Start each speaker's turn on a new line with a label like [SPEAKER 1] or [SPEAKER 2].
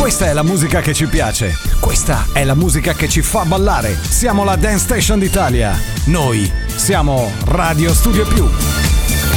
[SPEAKER 1] Questa è la musica che ci piace. Questa è la musica che ci fa ballare. Siamo la Dance Station d'Italia. Noi siamo Radio Studio Più.